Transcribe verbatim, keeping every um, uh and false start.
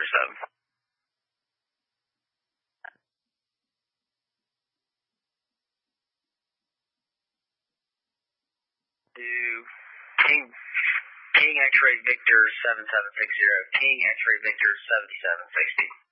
seven. Do King, King X-Ray Victor seven seven six zero, King X-Ray Victor seven seven sixty.